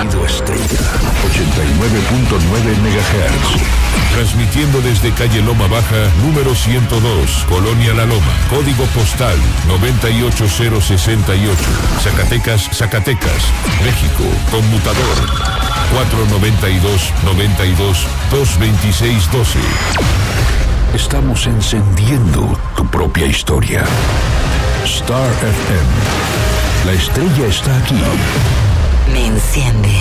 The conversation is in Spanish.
Sonido Estrella, 89.9 MHz. Transmitiendo desde calle Loma Baja, número 102, Colonia La Loma. Código postal 98068. Zacatecas, Zacatecas, México. Conmutador 492-92-226-12. Estamos encendiendo tu propia historia. Star FM. La estrella está aquí. Me enciende.